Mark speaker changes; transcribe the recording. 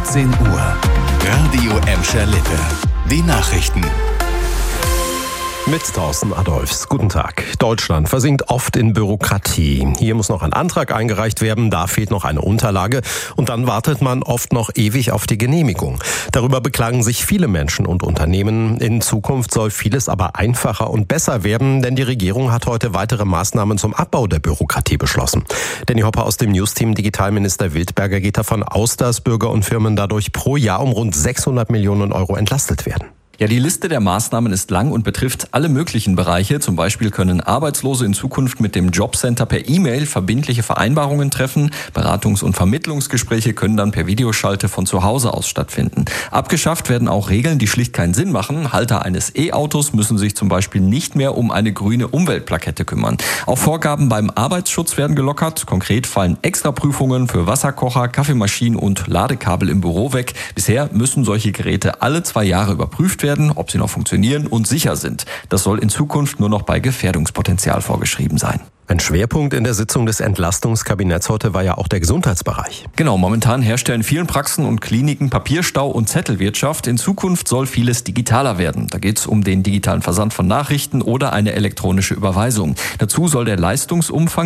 Speaker 1: 17 Uhr. Radio Emscher Lippe. Die Nachrichten.
Speaker 2: Mit Thorsten Adolphs. Guten Tag. Deutschland versinkt oft in Bürokratie. Hier muss noch ein Antrag eingereicht werden, da fehlt noch eine Unterlage und dann wartet man oft noch ewig auf die Genehmigung. Darüber beklagen sich viele Menschen und Unternehmen. In Zukunft soll vieles aber einfacher und besser werden, denn die Regierung hat heute weitere Maßnahmen zum Abbau der Bürokratie beschlossen. Danny Hopper aus dem Newsteam Digitalminister Wildberger geht davon aus, dass Bürger und Firmen dadurch pro Jahr um rund 600 Millionen Euro entlastet werden.
Speaker 3: Ja, die Liste der Maßnahmen ist lang und betrifft alle möglichen Bereiche. Zum Beispiel können Arbeitslose in Zukunft mit dem Jobcenter per E-Mail verbindliche Vereinbarungen treffen. Beratungs- und Vermittlungsgespräche können dann per Videoschalte von zu Hause aus stattfinden. Abgeschafft werden auch Regeln, die schlicht keinen Sinn machen. Halter eines E-Autos müssen sich zum Beispiel nicht mehr um eine grüne Umweltplakette kümmern. Auch Vorgaben beim Arbeitsschutz werden gelockert. Konkret fallen Extraprüfungen für Wasserkocher, Kaffeemaschinen und Ladekabel im Büro weg. Bisher müssen solche Geräte alle 2 Jahre überprüft werden, ob sie noch funktionieren und sicher sind. Das soll in Zukunft nur noch bei Gefährdungspotenzial vorgeschrieben sein.
Speaker 2: Ein Schwerpunkt in der Sitzung des Entlastungskabinetts heute war ja auch der Gesundheitsbereich.
Speaker 3: Genau, momentan herrscht ja in vielen Praxen und Kliniken Papierstau und Zettelwirtschaft. In Zukunft soll vieles digitaler werden. Da geht es um den digitalen Versand von Nachrichten oder eine elektronische Überweisung. Dazu soll der Leistungsumfang